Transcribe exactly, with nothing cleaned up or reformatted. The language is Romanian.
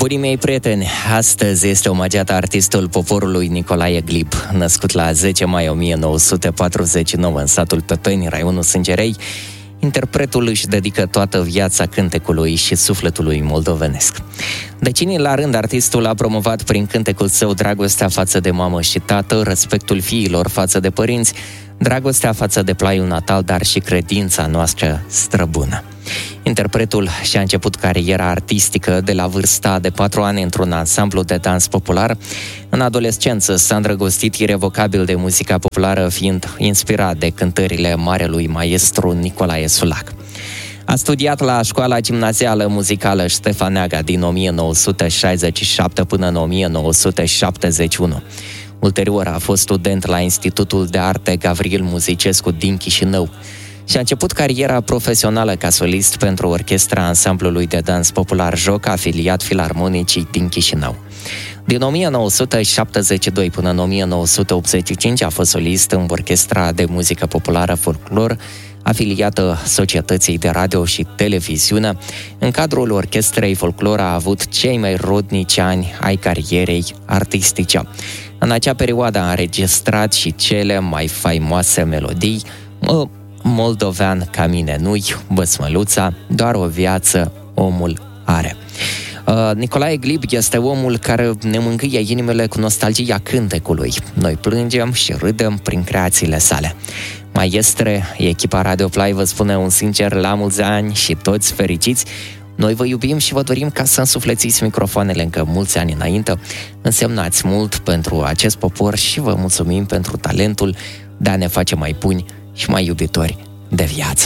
Bunii mei prieteni, astăzi este omagiat artistul poporului Nicolae Glib, născut la zece mai o mie nouă sute patruzeci și nouă în satul Pepeni, raionul Sângerei. Interpretul își dedică toată viața cântecului și sufletului moldovenesc. Decenii la rând, artistul a promovat prin cântecul său dragostea față de mamă și tată, respectul fiilor față de părinți, dragostea față de plaiul natal, dar și credința noastră străbună. Interpretul și-a început cariera artistică de la vârsta de patru ani într-un ansamblu de dans popular. În adolescență s-a îndrăgostit irevocabil de muzica populară, fiind inspirat de cântările marelui maestru Nicolae Sulac. A studiat la școala gimnazială muzicală Ștefan Neaga din o mie nouă sute șaizeci și șapte până în o mie nouă sute șaptezeci și unu. Ulterior a fost student la Institutul de Arte Gavril Muzicescu din Chișinău și a început cariera profesională ca solist pentru orchestra ansamblului de dans popular Joc, afiliat Filarmonicii din Chișinău. Din o mie nouă sute șaptezeci și doi până în o mie nouă sute optzeci și cinci a fost solist în orchestra de muzică populară Folklor, afiliată Societății de Radio și Televiziune. În cadrul orchestrei Folklor a avut cei mai rodnici ani ai carierei artistice. În acea perioadă a înregistrat și cele mai faimoase melodii: Mă, moldovean ca mine nu-i, Băsmăluța, Doar o viață omul are. Uh, Nicolae Glib este omul care ne mângâie inimile cu nostalgia cântecului. Noi plângem și râdem prin creațiile sale. Maestre, echipa Radio Play vă spune un sincer la mulți ani și toți fericiți. Noi vă iubim și vă dorim ca să însuflețiți microfoanele încă mulți ani înainte. Însemnați mult pentru acest popor și vă mulțumim pentru talentul de a ne face mai buni și mai iubitori de viață.